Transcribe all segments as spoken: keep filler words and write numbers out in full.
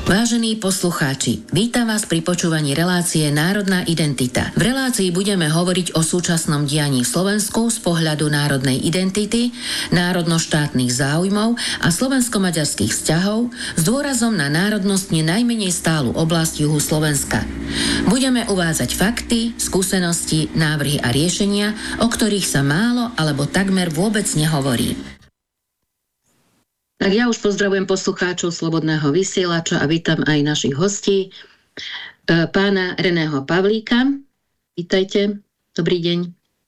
Vážení poslucháči, vítam vás pri počúvaní relácie Národná identita. V relácii budeme hovoriť o súčasnom dianí v Slovensku z pohľadu národnej identity, národno-štátnych záujmov a slovensko-maďarských vzťahov s dôrazom na národnostne najmenej stálu oblasť juhu Slovenska. Budeme uvádzať fakty, skúsenosti, návrhy a riešenia, o ktorých sa málo alebo takmer vôbec nehovorí. Tak ja už pozdravujem poslucháčov Slobodného vysielača a vítam aj našich hostí. Pána Reného Pavlíka. Vítajte. Dobrý deň.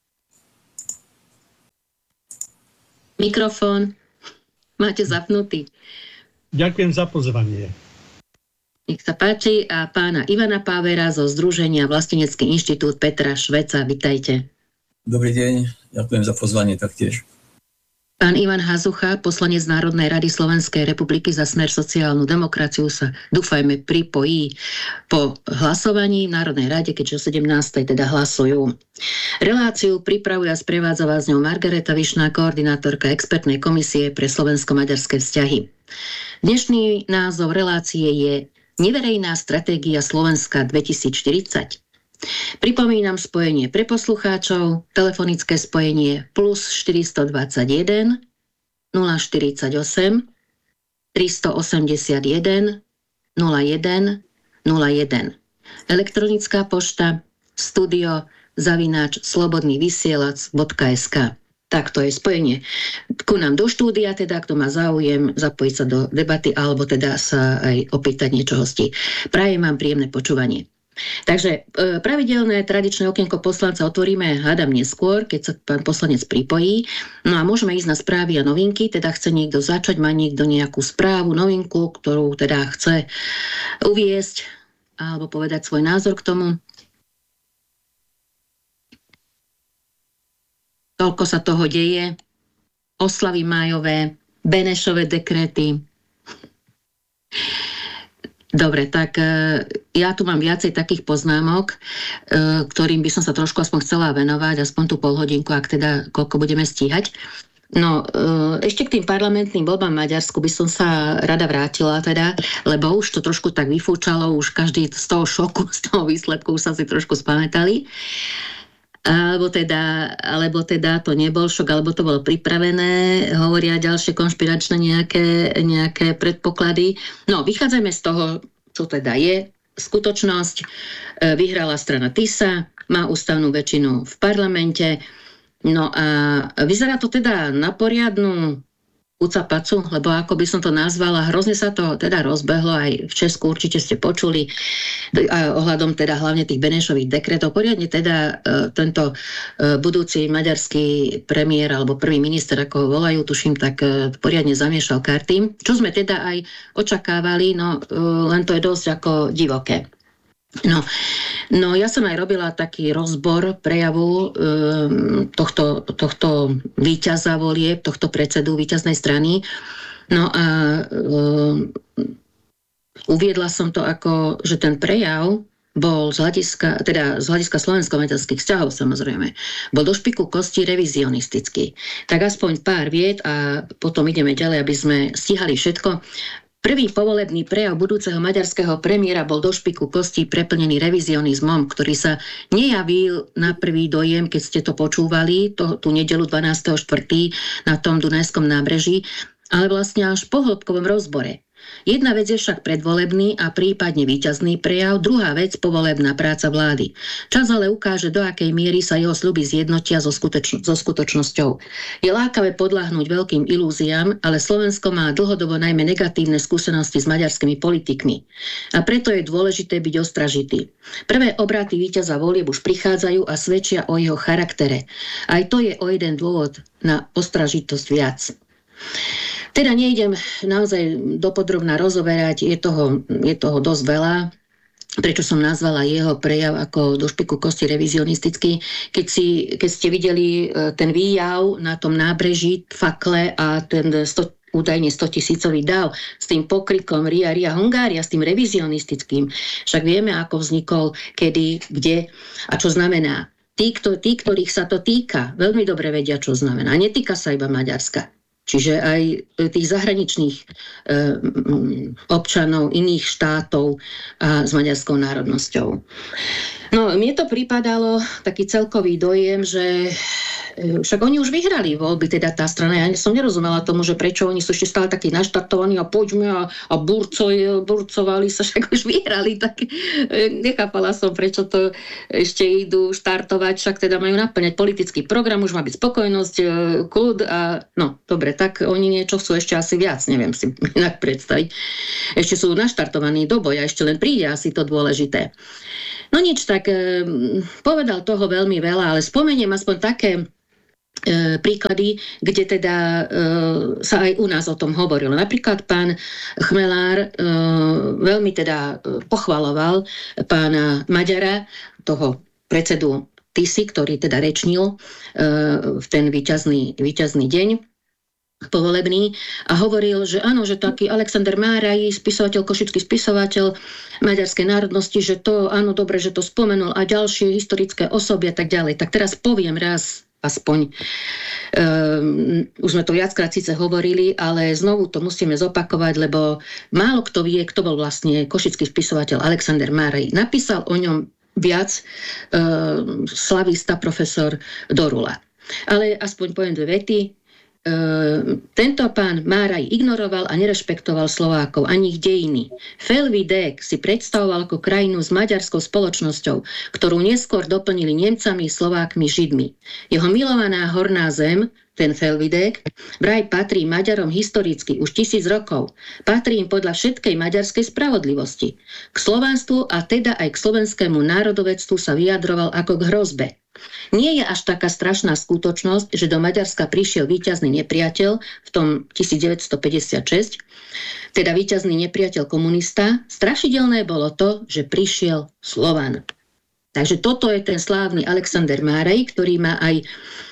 Mikrofón máte zapnutý. Ďakujem za pozvanie. Nech sa páči. A pána Ivana Pávera zo Združenia Vlastenecký inštitút Petra Šveca. Vítajte. Dobrý deň. Ďakujem za pozvanie taktiež. Pán Ivan Hazucha, poslanec Národnej rady Slovenskej republiky za Smer sociálnu demokraciu, sa dúfajme pripojí po hlasovaní v Národnej rade, keďže o sedemnástej teda hlasujú. Reláciu pripravuje a sprevádza vás ňou Margareta Vyšná, koordinátorka expertnej komisie pre slovensko-maďarské vzťahy. Dnešný názov relácie je Neverejná stratégia Slovenska dvetisícštyridsať. Pripomínam spojenie pre poslucháčov, telefonické spojenie plus štyristodvadsaťjeden, nula štyridsaťosem, tristoosemdesiatjeden, nula jeden, nula jeden. Elektronická pošta studio zavináč slobodnyvysielac.sk. Tak to je spojenie ku nám do štúdia, teda kto má záujem zapojiť sa do debaty alebo teda sa aj opýtať niečo hostí. Prajem vám príjemné počúvanie. Takže pravidelné tradičné okienko poslanca otvoríme, hádam neskôr, keď sa pán poslanec pripojí. No a môžeme ísť na správy a novinky, teda chce niekto začať, má niekto nejakú správu, novinku, ktorú teda chce uviesť alebo povedať svoj názor k tomu. Toľko sa toho deje. Oslavy májové, Benešové dekréty. Dobre, tak ja tu mám viacej takých poznámok, ktorým by som sa trošku aspoň chcela venovať, aspoň tú polhodinku, ak teda koľko budeme stíhať. No, ešte k tým parlamentným voľbám v Maďarsku by som sa rada vrátila teda, lebo už to trošku tak vyfúčalo, už každý z toho šoku, z toho výsledku už sa si trošku spamätali. Alebo teda, alebo teda to nebol šok, alebo to bolo pripravené, hovoria ďalšie konšpiračné nejaké, nejaké predpoklady. No, vychádzajme z toho, čo teda je skutočnosť. Vyhrala strana TISA, má ústavnú väčšinu v parlamente. No a vyzerá to teda na poriadnu ucapacu, lebo ako by som to nazvala, hrozne sa to teda rozbehlo, aj v Česku určite ste počuli ohľadom teda hlavne tých Benešových dekretov. Poriadne teda e, tento e, budúci maďarský premiér alebo prvý minister, ako ho volajú, tuším, tak e, poriadne zamiešal karty. Čo sme teda aj očakávali, no e, len to je dosť ako divoké. No, no ja som aj robila taký rozbor prejavu um, tohto, tohto víťaza volieb, tohto predsedu víťaznej strany. No a um, uviedla som to ako, že ten prejav bol z hľadiska, teda z hľadiska slovensko-maďarských vzťahov samozrejme, bol do špiku kosti revizionistický. Tak aspoň pár vied a potom ideme ďalej, aby sme stíhali všetko. Prvý povolebný prejav budúceho maďarského premiéra bol do špiku kostí preplnený revizionizmom, ktorý sa nejavil na prvý dojem, keď ste to počúvali, to, tú nedeľu dvanásteho štvrtého na tom Dunajskom nábreží, ale vlastne až po hĺbkovom rozbore. Jedna vec je však predvolebný a prípadne víťazný prejav, druhá vec povolebná práca vlády. Čas ale ukáže, do akej miery sa jeho sľuby zjednotia so, skutoč- so skutočnosťou. Je lákavé podľahnúť veľkým ilúziám, ale Slovensko má dlhodobo najmä negatívne skúsenosti s maďarskými politikmi. A preto je dôležité byť ostražitý. Prvé obraty víťaza volieb už prichádzajú a svedčia o jeho charaktere. Aj to je o jeden dôvod na ostražitosť viac. Teda nejdem naozaj dopodrobná rozoberať, je toho, je toho dosť veľa, prečo som nazvala jeho prejav ako do špiku kosti revizionistický. Keď, si, keď ste videli ten výjav na tom nábreží, fakle a ten sto, údajne stotisícový dav s tým pokrikom Ria, Ria, Hungária, s tým revizionistickým, však vieme, ako vznikol, kedy, kde a čo znamená. Tí, kto, tí, ktorých sa to týka, veľmi dobre vedia, čo znamená. Netýka sa iba Maďarska. Čiže aj tých zahraničných e, občanov iných štátov a s maďarskou národnosťou. No, mne to pripadalo taký celkový dojem, že však oni už vyhrali voľby, teda tá strana. Ja som nerozumela tomu, že prečo oni sú ešte stále takí naštartovaní a poďme a, a burcoj, burcovali sa, však už vyhrali. Tak nechápala som, prečo to ešte idú štartovať, však teda majú naplňať politický program, už má byť spokojnosť, kľud a no, dobre, tak oni niečo chcú ešte asi viac, neviem si inak predstaviť. Ešte sú naštartovaní do boja, ešte len príde asi to dôležité. No nič, tak e, povedal toho veľmi veľa, ale spomeniem aspoň také e, príklady, kde teda e, sa aj u nás o tom hovorilo. Napríklad pán Chmelár e, veľmi teda pochvaloval pána Maďara, toho predsedu TISY, ktorý teda rečnil e, v ten víťazný, víťazný deň povolebný a hovoril, že áno, že taký Alexander Márai, spisovateľ, košický spisovateľ maďarskej národnosti, že to, áno, dobre, že to spomenul a ďalšie historické osoby a tak ďalej. Tak teraz poviem raz aspoň, um, už sme to viackrát síce hovorili, ale znovu to musíme zopakovať, lebo málo kto vie, kto bol vlastne košický spisovateľ Alexander Márai. Napísal o ňom viac um, slavista profesor Dorula. Ale aspoň poviem dve vety. Uh, tento pán Márai ignoroval a nerešpektoval Slovákov ani ich dejiny. Felvidék si predstavoval ako krajinu s maďarskou spoločnosťou, ktorú neskôr doplnili Nemcami, Slovákmi, Židmi. Jeho milovaná horná zem, ten Felvidék, vraj patrí Maďarom historicky už tisíc rokov. Patrí im podľa všetkej maďarskej spravodlivosti. K slovanstvu a teda aj k slovenskému národovectvu sa vyjadroval ako k hrozbe. Nie je až taká strašná skutočnosť, že do Maďarska prišiel víťazný nepriateľ v tom tisícdeväťstopäťdesiatšesť, teda víťazný nepriateľ komunista. Strašidelné bolo to, že prišiel Slovan. Takže toto je ten slávny Alexander Márai, ktorý má aj e,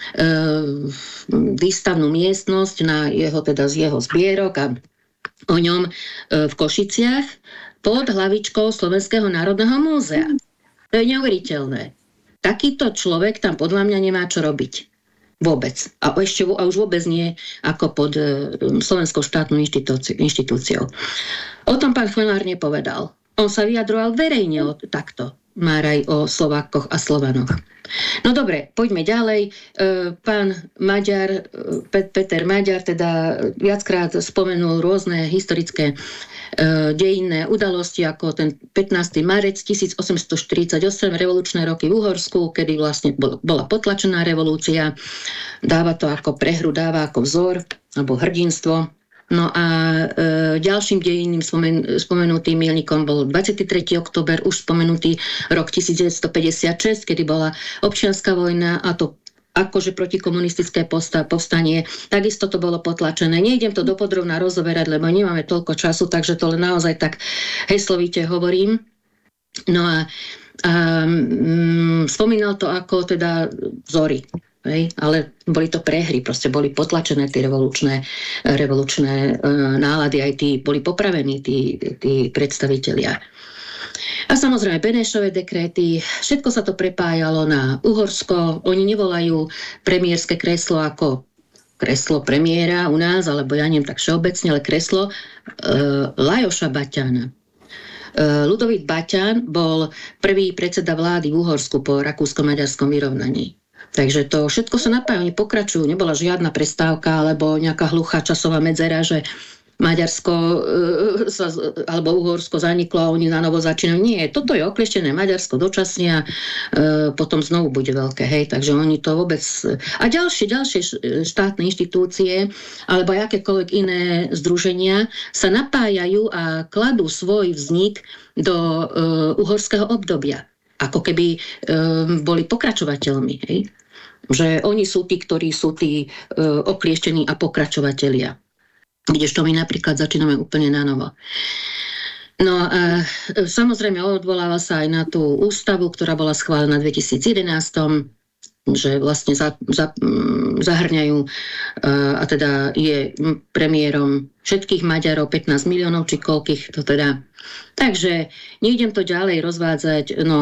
výstavnú miestnosť na jeho, teda z jeho zbierok a o ňom e, v Košiciach pod hlavičkou Slovenského národného múzea. To je neuveriteľné. Takýto človek tam podľa mňa nemá čo robiť. Vôbec. A, ešte, a už vôbec nie ako pod e, Slovenskou štátnou inštitúci, inštitúciou. O tom pán Chmelár nepovedal. On sa vyjadroval verejne o, takto. Márai o Slovákoch a Slovanoch. No dobre, poďme ďalej. E, pán Maďar, Pet, Peter Maďar teda viackrát spomenul rôzne historické e, dejinné udalosti, ako ten pätnásteho marca tisícosemstoštyridsaťosem, revolučné roky v Uhorsku, kedy vlastne bol, bola potlačená revolúcia. Dáva to ako prehru, dáva ako vzor, alebo hrdinstvo. No a e, ďalším dejinným spomen, spomenutým milníkom bol dvadsiateho tretieho október, už spomenutý rok tisícdeväťstopäťdesiatšesť, kedy bola občianska vojna a to akože protikomunistické povstanie. Takisto to bolo potlačené. Nejdem to dopodrobná rozoberať, lebo nemáme toľko času, takže to len naozaj tak heslovite hovorím. No a, a mm, spomínal to ako teda vzory. Hej, ale boli to prehry, proste boli potlačené tie revolučné, revolučné e, nálady, aj tí boli popravení tí, tí predstavitelia. A samozrejme Benešové dekréty, všetko sa to prepájalo na Uhorsko, oni nevolajú premiérske kreslo ako kreslo premiéra u nás, alebo ja neviem tak všeobecne, ale kreslo e, Lajoša Baťana. E, Ľudovít Baťan bol prvý predseda vlády v Uhorsku po rakúsko-maďarskom vyrovnaní. Takže to všetko sa napája, oni pokračujú, nebola žiadna prestávka alebo nejaká hluchá časová medzera, že Maďarsko e, sa, alebo Uhorsko zaniklo a oni na novo začínajú. Nie, toto je oklieštené Maďarsko dočasne a e, potom znovu bude veľké, hej, takže oni to vôbec... A ďalšie, ďalšie štátne inštitúcie alebo akékoľvek iné združenia sa napájajú a kladú svoj vznik do e, uhorského obdobia. Ako keby e, boli pokračovateľmi, hej? Že oni sú tí, ktorí sú tí e, okliešťení a pokračovatelia. Kdežto my napríklad začíname úplne na novo. No a e, samozrejme odvoláva sa aj na tú ústavu, ktorá bola schválená v dvetisícjedenásť, že vlastne za, za, zahrňajú e, a teda je premiérom všetkých Maďarov, pätnásť miliónov, či koľkých to teda. Takže nejdem to ďalej rozvádzať, no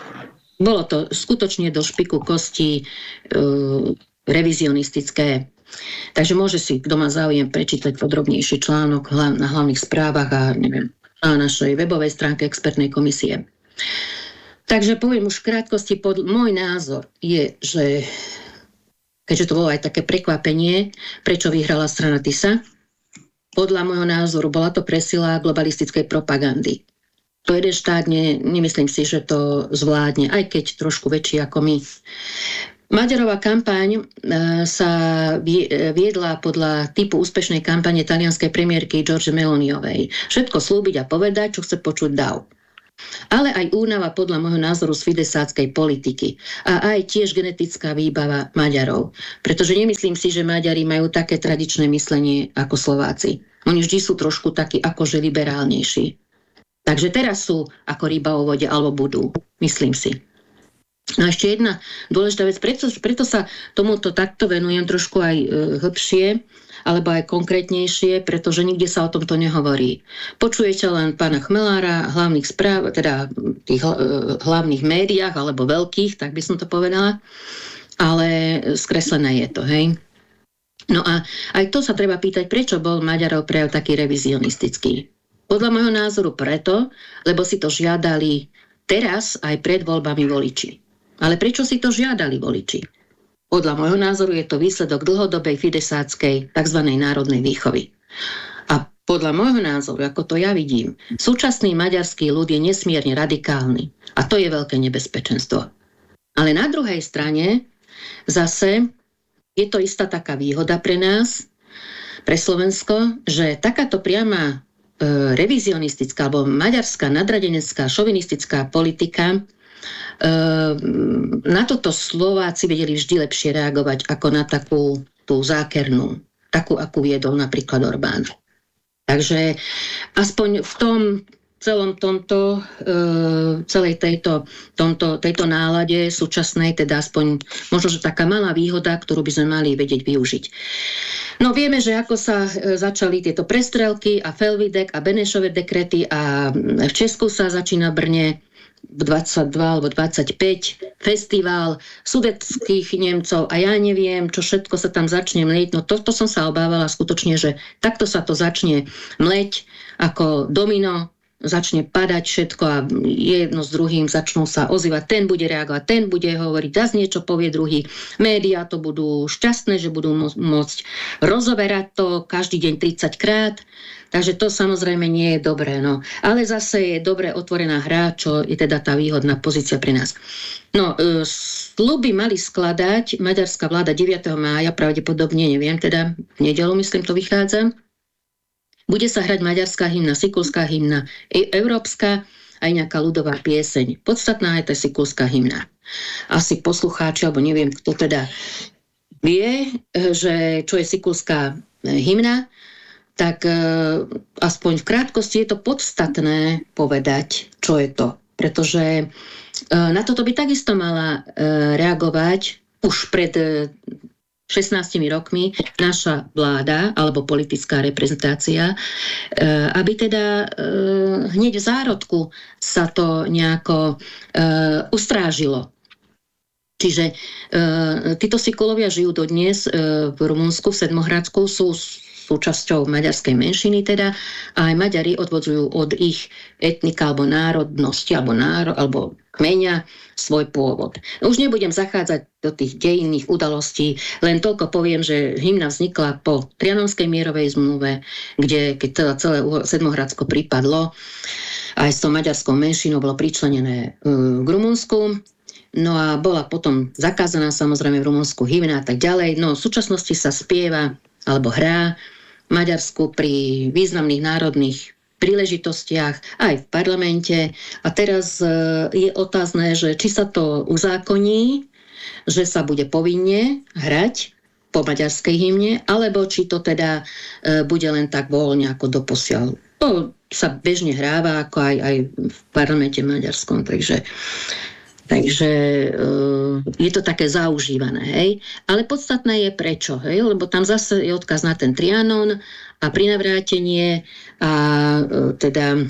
bolo to skutočne do špiku kosti e, revizionistické. Takže môže si, kto má záujem, prečítať podrobnejší článok na hlavných správach a neviem, na našej webovej stránke expertnej komisie. Takže poviem už v krátkosti, pod, môj názor je, že keďže to bolo aj také prekvapenie, prečo vyhrala strana TISA, podľa môjho názoru bola to presila globalistickej propagandy. To jeden štát, ne, nemyslím si, že to zvládne, aj keď trošku väčší ako my. Maďarová kampaň e, sa viedla podľa typu úspešnej kampane talianskej premiérky Giorgie Meloniovej. Všetko slúbiť a povedať, čo chce počuť dav. Ale aj únava podľa môjho názoru z fidesáckej politiky a aj tiež genetická výbava Maďarov. Pretože nemyslím si, že Maďari majú také tradičné myslenie ako Slováci. Oni vždy sú trošku takí akože liberálnejší. Takže teraz sú ako ryba vo vode, alebo budú. Myslím si. No a ešte jedna dôležitá vec, preto, preto sa tomuto takto venujem trošku aj e, hĺbšie, alebo aj konkrétnejšie, pretože nikde sa o tomto nehovorí. Počujete len pána Chmelára, hlavných správ, teda tých e, hlavných médiách, alebo veľkých, tak by som to povedala, ale skreslené je to, hej. No a aj to sa treba pýtať, prečo bol Maďarov prejav taký revizionistický. Podľa môjho názoru preto, lebo si to žiadali teraz aj pred voľbami voliči. Ale prečo si to žiadali voliči? Podľa môjho názoru je to výsledok dlhodobej fidesáckej tzv. Národnej výchovy. A podľa môjho názoru, ako to ja vidím, súčasný maďarský ľud je nesmierne radikálny. A to je veľké nebezpečenstvo. Ale na druhej strane zase je to istá taká výhoda pre nás, pre Slovensko, že takáto priama revizionistická alebo maďarská nadradenecká šovinistická politika, na toto Slováci vedeli vždy lepšie reagovať ako na takú tú zákernú, takú, akú viedol napríklad Orbán. Takže aspoň v tom celom tomto, celej tejto, tomto, tejto nálade súčasnej, teda aspoň možno, že taká malá výhoda, ktorú by sme mali vedieť využiť. No vieme, že ako sa začali tieto prestrelky a Felvidek a Benešové dekrety a v Česku sa začína v Brne dvadsaťdva alebo dvadsaťpäť festival sudetských Nemcov a ja neviem, čo všetko sa tam začne mlieť. No toto som sa obávala skutočne, že takto sa to začne mleť ako domino, začne padať všetko a jedno s druhým začnú sa ozývať. Ten bude reagovať, ten bude hovoriť, zase niečo povie druhý. Médiá to budú šťastné, že budú môcť rozoberať to každý deň tridsať krát. Takže to samozrejme nie je dobré. No. Ale zase je dobre otvorená hra, čo je teda tá výhodná pozícia pre nás. No, e, sľuby mali skladať maďarská vláda deviateho mája, pravdepodobne, neviem, teda v nedeľu, myslím, to vychádza. Bude sa hrať maďarská hymna, sikulská hymna, e- európska, aj nejaká ľudová pieseň. Podstatná je tá sikulská hymna. Asi poslucháči, alebo neviem, kto teda vie, že čo je sikulská hymna, tak e, aspoň v krátkosti je to podstatné povedať, čo je to. Pretože e, na toto by takisto mala e, reagovať už pred e, šestnástimi rokmi naša vláda alebo politická reprezentácia, aby teda hneď v zárodku sa to nejako ustrážilo. Čiže títo Sikulovia žijú dodnes v Rumunsku, v Sedmohradsku, sú súčasťou maďarskej menšiny teda, a aj Maďari odvodzujú od ich etnika alebo národnosti alebo, náro, alebo kmeňa svoj pôvod. Už nebudem zachádzať do tých dejinných udalostí, len toľko poviem, že hymna vznikla po Trianonskej mierovej zmluve, kde keď celé Sedmohradsko pripadlo, aj s tou maďarskou menšinou bolo pričlenené k Rumunsku. No a bola potom zakázaná samozrejme v Rumunsku hymna a tak ďalej. No v súčasnosti sa spieva alebo hrá v Maďarsku pri významných národných príležitostiach aj v parlamente. A teraz je otázne, že či sa to uzákoní, že sa bude povinne hrať po maďarskej hymne, alebo či to teda bude len tak voľne ako doposiaľ. To sa bežne hráva ako aj, aj v parlamente maďarskom, takže Takže uh, je to také zaužívané, hej. Ale podstatné je prečo, hej, lebo tam zase je odkaz na ten Trianon a prinavrátenie a uh, teda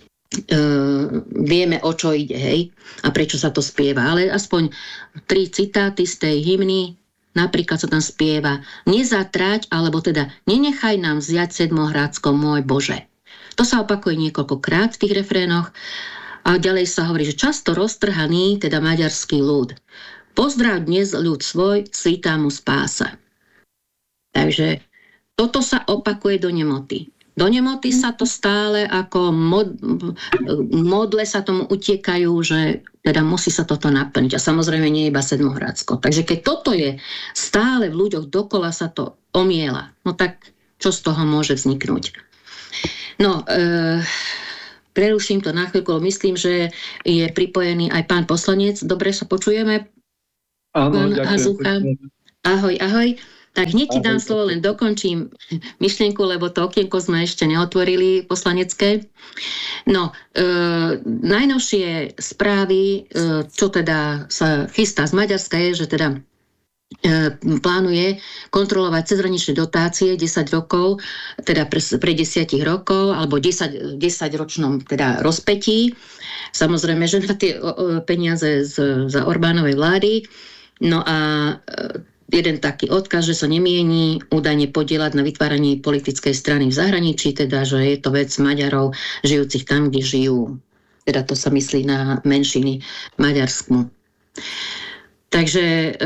uh, vieme, o čo ide, hej, a prečo sa to spieva. Ale aspoň tri citáty z tej hymny napríklad sa tam spieva nezatrať, alebo teda nenechaj nám vziať Sedmohradsko, môj Bože. To sa opakuje niekoľkokrát v tých refrénoch a ďalej sa hovorí, že často roztrhaný, teda maďarský ľud. Pozdrav dnes ľud svoj, svítá mu spása. Takže toto sa opakuje do nemoty. Do nemoty sa to stále ako mod, modle sa tomu utiekajú, že teda musí sa toto naplniť. A samozrejme nie iba Sedmohradsko. Takže keď toto je stále v ľuďoch, dokola sa to omiela, no tak čo z toho môže vzniknúť? No, e, preruším to na chvíľku, myslím, že je pripojený aj pán poslanec. Dobre sa počujeme? Áno, ďakujem. Ahoj, ahoj. Tak hneď ti dám slovo, len dokončím myšlienku, lebo to okienko sme ešte neotvorili poslanecké. No, e, najnovšie správy, e, čo teda sa chystá z Maďarska, je, že teda e, plánuje kontrolovať cezhraničné dotácie desať rokov, teda pre, pre desať rokov, alebo desať, desaťročnom teda rozpetí. Samozrejme, že na tie o, peniaze z, za Orbánovej vlády. No a e, jeden taký odkaz, že sa nemieni údajne podieľať na vytváraní politickej strany v zahraničí, teda, že je to vec Maďarov žijúcich tam, kde žijú. Teda to sa myslí na menšiny v Maďarsku. Takže e,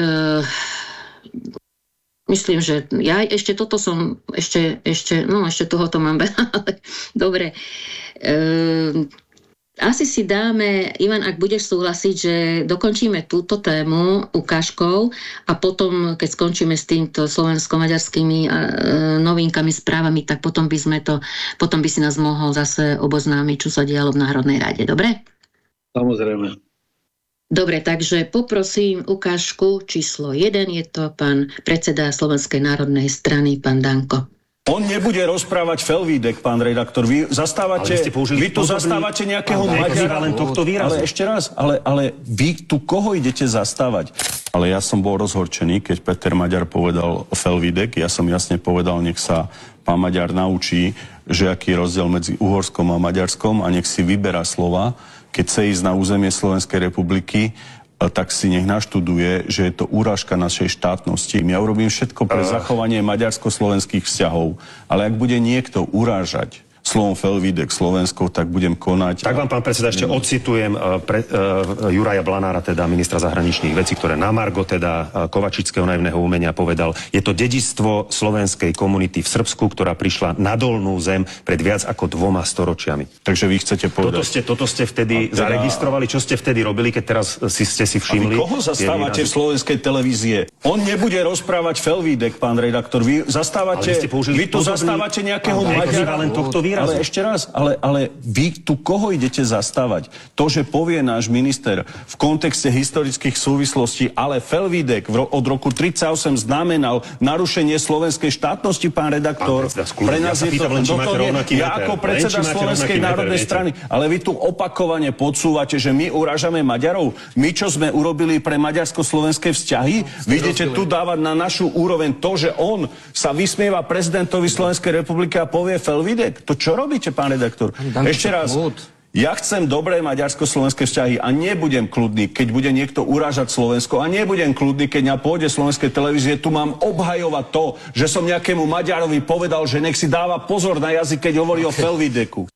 myslím, že ja ešte toto som, ešte, ešte, no ešte tohoto mám veľa, ale dobre. E, Asi si dáme, Ivan, ak budeš súhlasiť, že dokončíme túto tému ukážkou a potom, keď skončíme s týmto slovensko-maďarskými novinkami, správami, tak potom by sme to, potom by si nás mohol zase oboznámiť, čo sa dialo v Národnej rade. Dobre? Samozrejme. Dobre, takže poprosím ukážku číslo jeden. Je to pán predseda Slovenskej národnej strany, pán Danko. On nebude rozprávať Felvídek, pán redaktor. Vy zastávate, vy tu zastávate nejakého Maďara. Ale ešte raz, ale, ale vy tu koho idete zastávať? Ale ja som bol rozhorčený, keď Peter Maďar povedal Felvídek. Ja som jasne povedal, nech sa pán Maďar naučí, že aký je rozdiel medzi Uhorskom a Maďarskom a nech si vyberá slova, keď chce ísť na územie Slovenskej republiky, tak si nech naštuduje, že je to úražka našej štátnosti. Ja urobím všetko pre zachovanie maďarsko-slovenských vzťahov, ale ak bude niekto urážať slovom Felvídek Slovensko, tak budem konať. Tak vám, pán predseda, ešte odcitujem uh, pre, uh, Juraja Blanára, teda ministra zahraničných vecí, ktoré na margo teda uh, Kovačického naivného umenia povedal, je to dedičstvo slovenskej komunity v Srbsku, ktorá prišla na dolnú zem pred viac ako dvoma storočiami. Takže vy chcete povedať... Toto ste, toto ste vtedy teda... zaregistrovali, čo ste vtedy robili, keď teraz si ste si všimli? A vy koho zastávate v slovenskej televízie? On nebude rozprávať Felvídek, pán redaktor. Vy zastávate... Vy, vy tu zastávate nejakého Maďara. Ale ešte raz, ale, ale vy tu koho idete zastávať? To, že povie náš minister v kontexte historických súvislostí, ale Felvídek ro- od roku tridsaťosem znamenal narušenie slovenskej štátnosti, pán redaktor. Pán predseda, pre nás ja je to len, rovnaký ja ako predseda Slovenskej národnej strany, ale vy tu opakovane podsúvate, že my urážame Maďarov. My, čo sme urobili pre maďarsko-slovenské vzťahy, vy idete tu dávať na našu úroveň to, že on sa vysmieva prezidentovi Slovenskej republiky a povie Felvídek. To čo robíte, pán redaktor? Ešte raz, ja chcem dobré maďarsko-slovenské vzťahy a nebudem kľudný, keď bude niekto urážať Slovensko a nebudem kľudný, keď na pôde slovenskej televízie tu mám obhajovať to, že som nejakému Maďarovi povedal, že nech si dáva pozor na jazyk, keď hovorí o Felvídeku.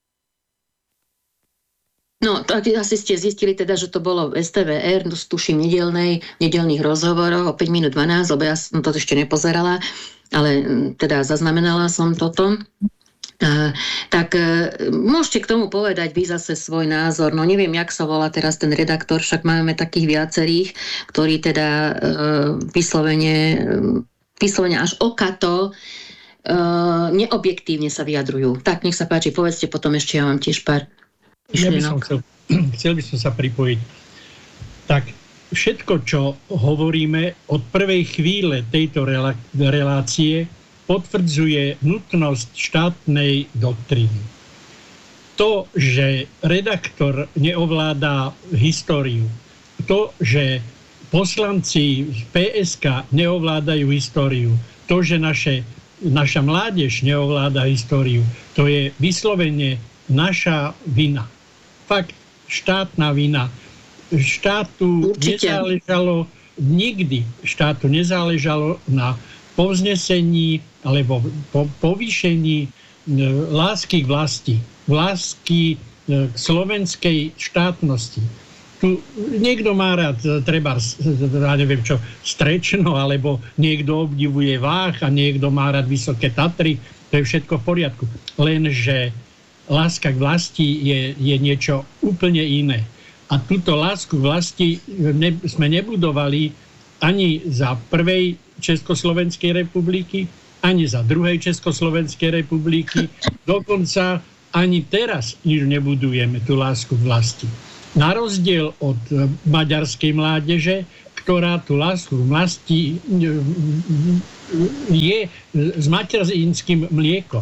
No, tak asi ste zistili teda, že to bolo v es té vé er, tuším, nedelnej, nedelných rozhovoroch o päť minút dvanásť, lebo ja som to ešte nepozerala, ale teda zaznamenala som toto. Uh, tak uh, môžete k tomu povedať vy zase svoj názor. No neviem, jak sa volá teraz ten redaktor, však máme takých viacerých, ktorí teda uh, vyslovene, uh, vyslovene až okato uh, neobjektívne sa vyjadrujú. Tak, nech sa páči, povedzte potom ešte, ja mám tiež pár ja by som chcel, chcel by som sa pripojiť. Tak, všetko, čo hovoríme od prvej chvíle tejto rela- relácie potvrdzuje nutnosť štátnej doktríny. To, že redaktor neovládá históriu, to, že poslanci z pé es ká neovládajú históriu, to, že naše, naša mládež neovláda históriu, to je vyslovene naša vina. Fakt, štátna vina. Štátu nezáležalo nikdy štátu nezáležalo na povznesení alebo po, povýšení lásky k vlasti, lásky k slovenskej štátnosti. Tu niekto má rád, treba, ja neviem čo, strečno, alebo niekto obdivuje Váh a niekto má rád Vysoké Tatry, to je všetko v poriadku. Lenže láska k vlasti je, je niečo úplne iné. A túto lásku k vlasti ne, sme nebudovali ani za prvej Československej republiky, ani za druhej Československej republiky. Dokonca ani teraz nič nebudujeme, tú lásku k vlasti. Na rozdiel od maďarskej mládeže, ktorá tú lásku k vlasti je s materinským mliekom.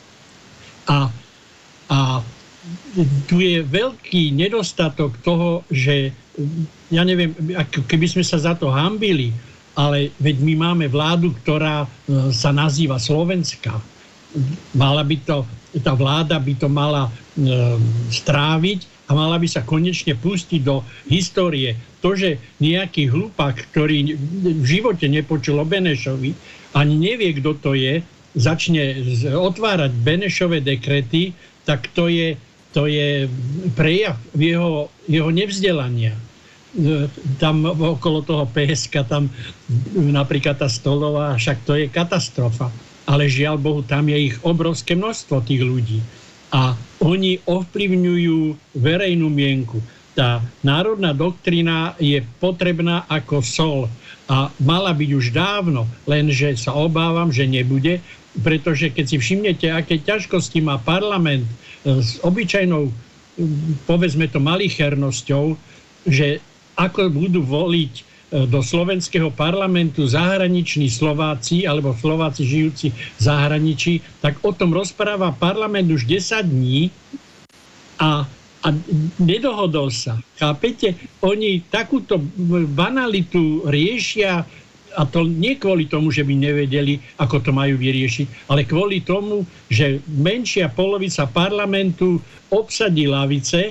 A, a tu je veľký nedostatok toho, že ja neviem, keby sme sa za to hanbili, ale veď my máme vládu, ktorá sa nazýva Slovenská. Mala by to, tá vláda by to mala e, stráviť a mala by sa konečne pustiť do histórie. To, že nejaký hlupák, ktorý v živote nepočul o Benešovi, ani nevie, kto to je, začne otvárať Benešové dekrety, tak to je, to je prejav jeho, jeho nevzdelania. Tam okolo toho pé es ká, tam napríklad tá Stolová, však to je katastrofa. Ale žiaľ Bohu, tam je ich obrovské množstvo tých ľudí. A oni ovplyvňujú verejnú mienku. Tá národná doktrína je potrebná ako sol. A mala byť už dávno, lenže sa obávam, že nebude, pretože keď si všimnete, aké ťažkosti má parlament s obyčajnou, povedzme to, malichernosťou, že ako budú voliť do slovenského parlamentu zahraniční Slováci alebo Slováci žijúci v zahraničí, tak o tom rozpráva parlament už desať dní a, a nedohodol sa. Chápete? Oni takúto banalitu riešia, a to nie kvôli tomu, že by nevedeli, ako to majú vyriešiť, ale kvôli tomu, že menšia polovica parlamentu obsadí lavice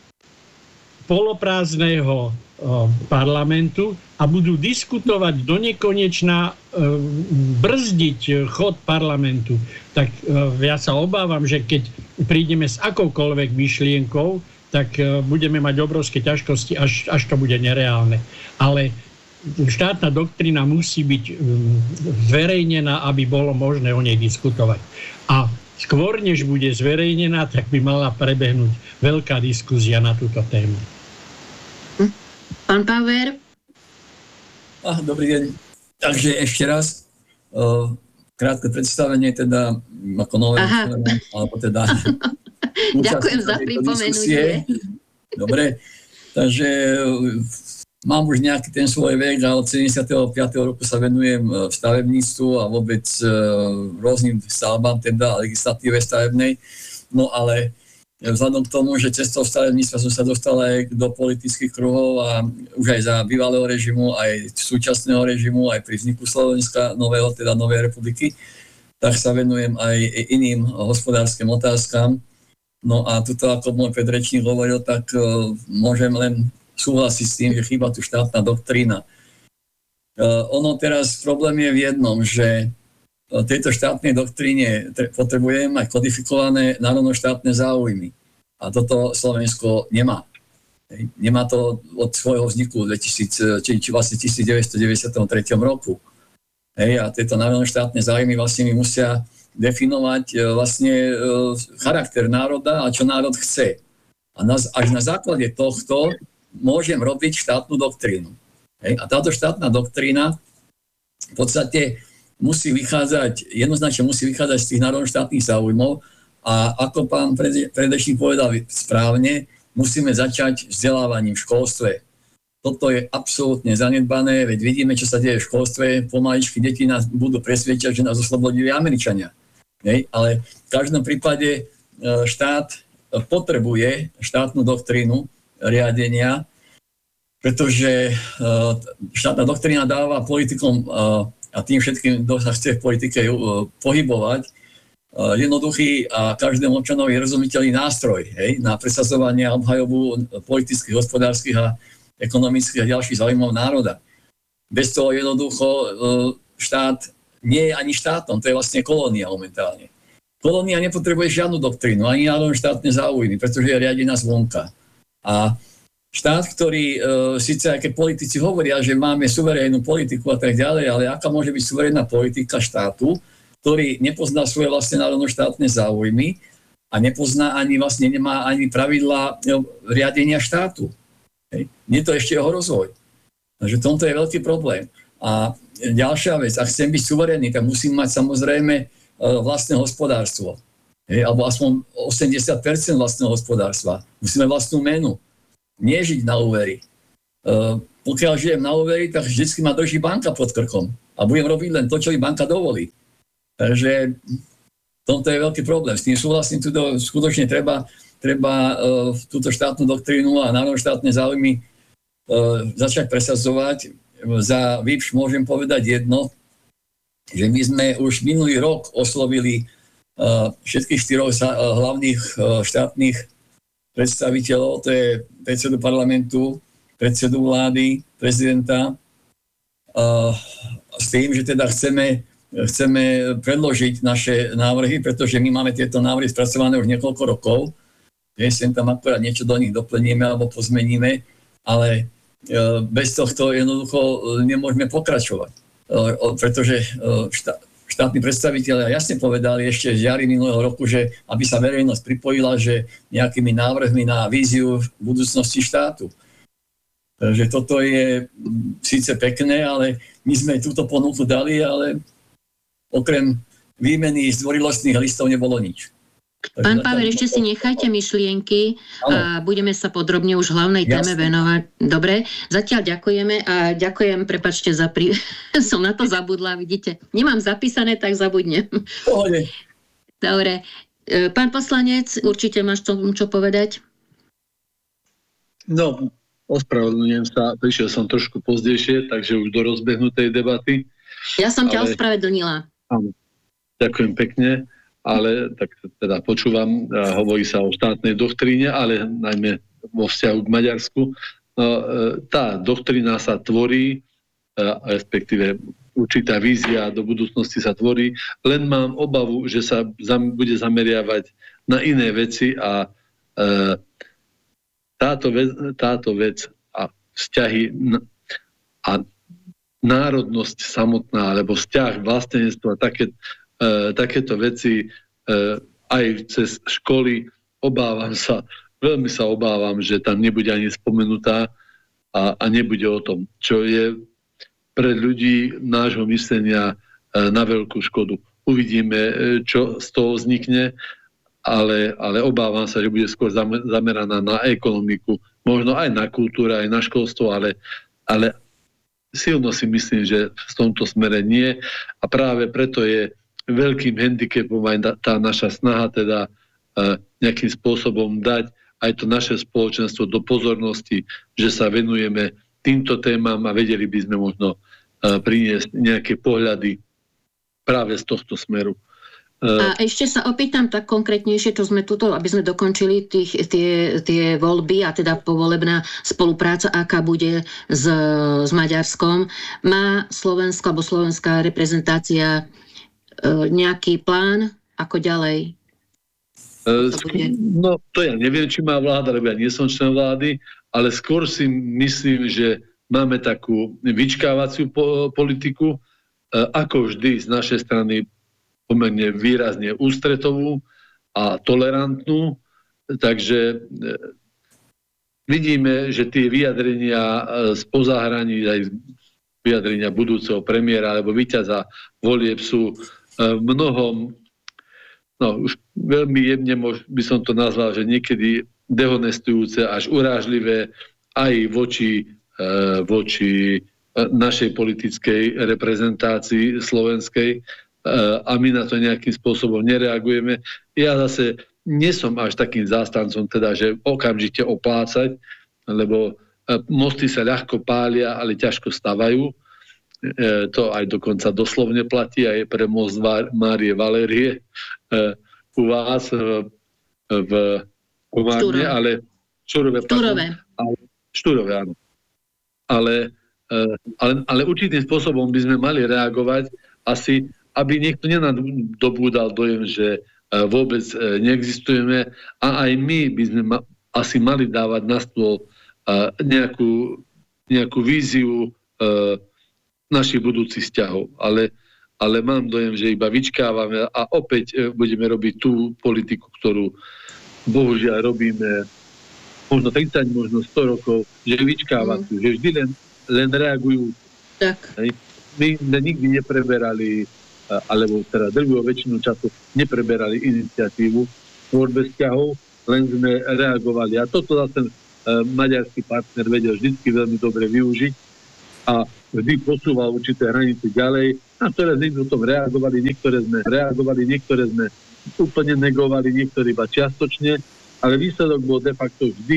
poloprázdneho parlamentu a budú diskutovať do nekonečna, brzdiť chod parlamentu. Tak ja sa obávam, že keď prídeme s akoukoľvek myšlienkou, tak budeme mať obrovské ťažkosti, až, až to bude nereálne. Ale štátna doktrína musí byť zverejnená, aby bolo možné o nej diskutovať. A skôr, než bude zverejnená, tak by mala prebehnúť veľká diskusia na túto tému. Pán Pauer? Ah, dobrý deň. Takže ešte raz, uh, krátke predstavenie, teda ako nové, alebo teda... Ďakujem za pripomenutie. Dobre, takže uh, mám už nejaký ten svoj vek a od sedemdesiateho piateho roku sa venujem v stavebníctvu a vôbec uh, rôznym stavbám, teda legislatíve stavebnej. No ale vzhľadom k tomu, že cestou stavebníctva som sa dostal aj do politických kruhov a už aj za bývalého režimu, aj súčasného režimu, aj pri vzniku Slovenska nového, teda Novej republiky, tak sa venujem aj iným hospodárskym otázkam. No a tuto, ako môj predrečník hovoril, tak uh, môžem len súhlasiť s tým, že chýba tu štátna doktrína. Uh, ono teraz problém je v jednom, že v tejto štátnej doktríne potrebujeme mať kodifikované národnoštátne záujmy. A toto Slovensko nemá. Nemá to od svojho vzniku dvetisíc, či, či vlastne devätnásťstodeväťdesiattri roku. Hej, a tieto národnoštátne záujmy vlastne mi musia definovať vlastne charakter národa a čo národ chce. A na, až na základe tohto môžem robiť štátnu doktrínu. Hej, a táto štátna doktrína v podstate musí vychádzať, jednoznačne musí vychádzať z tých národnoštátnych záujmov a ako pán predrečník povedal správne, musíme začať vzdelávaním v školstve. Toto je absolútne zanedbané, veď vidíme, čo sa deje v školstve, pomaličky deti nás budú presviečať, že nás oslobodili Američania. Hej? Ale v každom prípade štát potrebuje štátnu doktrínu riadenia, pretože štátna doktrína dáva politikom a tým všetkým, kto sa chce v politike pohybovať, jednoduchý a každému občanovi rozumiteľný nástroj, hej, na presadzovanie a obhajobu politických, hospodárskych a ekonomických a ďalších záujmov národa. bez toho jednoducho štát nie je ani štátom, to je vlastne kolónia momentálne. Kolónia nepotrebuje žiadnu doktrínu, ani národné štátne záujmy, pretože je riadená zvonka. A štát, ktorý e, síce aj keď politici hovoria, že máme suverénnu politiku a tak ďalej, ale aká môže byť suverénna politika štátu, ktorý nepozná svoje vlastne národno-štátne záujmy a nepozná ani vlastne, nemá ani pravidlá e, riadenia štátu. Hej. Nie to ešte jeho rozvoj. Takže tomto je veľký problém. A ďalšia vec, ak chcem byť suverénny, tak musím mať samozrejme vlastné hospodárstvo. Hej, alebo aspoň osemdesiat percent vlastného hospodárstva. Musíme vlastnú menu. Nie žiť na úvery. Uh, pokiaľ žijem na úvery, tak vždycky ma drží banka pod krkom. A budem robiť len to, čo mi banka dovolí. Takže tomto je veľký problém. S tým súhlasím, tuto skutočne treba, treba uh, túto štátnu doktrínu a národno-štátne záujmy uh, začať presadzovať. Za výpš môžem povedať jedno, že my sme už minulý rok oslovili uh, všetkých štyroch uh, hlavných uh, štátnych predstaviteľov, to je predsedu parlamentu, predsedu vlády, prezidenta, uh, s tým, že teda chceme, chceme predložiť naše návrhy, pretože my máme tieto návrhy spracované už niekoľko rokov, že sem tam akorát niečo do nich doplníme alebo pozmeníme, ale uh, bez tohto jednoducho nemôžeme pokračovať. Pretože štátni predstavitelia jasne povedali ešte z jary minulého roku, že aby sa verejnosť pripojila, že nejakými návrhmi na víziu budúcnosti štátu. Takže toto je síce pekné, ale my sme túto ponuku dali, ale okrem výmeny zdvorilostných listov nebolo nič. Pán Pavel, ešte si nechajte myšlienky a budeme sa podrobne už hlavnej téme venovať. Dobre, zatiaľ ďakujeme a ďakujem, prepáčte, za pri... som na to zabudla, vidíte. Nemám zapísané, tak zabudnem. Pohode. Dobre. Pán poslanec, určite máš tomu čo povedať? No, ospravedlňujem sa, prišiel som trošku pozdejšie, takže už do rozbehnutej debaty. Ja som ťa ale... ospravedlnila. Áno, ďakujem pekne. Ale tak teda počúvam, hovorí sa o štátnej doktríne, ale najmä vo vzťahu k Maďarsku. Tá doktrína sa tvorí, respektíve určitá vízia do budúcnosti sa tvorí, len mám obavu, že sa bude zameriavať na iné veci a táto vec, táto vec a vzťahy a národnosť samotná, alebo vzťah, vlastenectvo a také Uh, takéto veci uh, aj cez školy, obávam sa, veľmi sa obávam, že tam nebude ani spomenutá a, a nebude o tom, čo je pre ľudí nášho myslenia uh, na veľkú škodu. Uvidíme, uh, čo z toho vznikne, ale, ale obávam sa, že bude skôr zameraná na ekonomiku, možno aj na kultúru, aj na školstvo, ale, ale silno si myslím, že v tomto smere nie a práve preto je veľkým handicapom aj tá naša snaha teda uh, nejakým spôsobom dať aj to naše spoločenstvo do pozornosti, že sa venujeme týmto témam a vedeli by sme možno uh, priniesť nejaké pohľady práve z tohto smeru. Uh, a ešte sa opýtam tak konkrétnejšie, čo sme tuto, aby sme dokončili tých, tie, tie voľby a teda povolebná spolupráca, aká bude s, s Maďarskom. Má Slovensko alebo slovenská reprezentácia nejaký plán, ako ďalej? To no, to ja neviem, či má vláda, lebo ja nie som člen vlády, ale skôr si myslím, že máme takú vyčkávaciu po- politiku, ako vždy z našej strany pomerne výrazne ústretovú a tolerantnú, takže vidíme, že tie vyjadrenia spoza hraní, aj vyjadrenia budúceho premiéra alebo víťaza volieb sú v mnohom, no už veľmi jemne by som to nazval, že niekedy dehonestujúce až urážlivé aj voči, voči našej politickej reprezentácii slovenskej a my na to nejakým spôsobom nereagujeme. Ja zase nie som až takým zástancom, teda, že okamžite oplácať, lebo mosty sa ľahko pália, ale ťažko stavajú. E, to aj dokonca doslovne platí aj pre most Márie Valérie e, u vás v, v Komárne, ale Štúrove, Štúrove. Ale, Štúrove, áno. Ale ale, ale určitým spôsobom by sme mali reagovať asi, aby niekto nenadobúdal dojem, že vôbec neexistujeme a aj my by sme ma, asi mali dávať na stôl nejakú, nejakú víziu našich budúcich vzťahov. Ale, ale mám dojem, že iba vyčkávame a opäť budeme robiť tú politiku, ktorú bohužiaľ robíme možno tridsať, možno sto rokov, že vyčkávajú, mm. že vždy len, len reagujú. Tak. My sme nikdy nepreberali, alebo teda drvivú väčšinu času nepreberali iniciatívu v tvorbe vzťahov, len sme reagovali. A toto zase maďarský partner vedel vždy veľmi dobre využiť a vždy posúval určité hranice ďalej. A ktoré z nich o tom reagovali, niektoré sme reagovali, niektoré sme úplne negovali, niektorí iba čiastočne, ale výsledok bol de facto vždy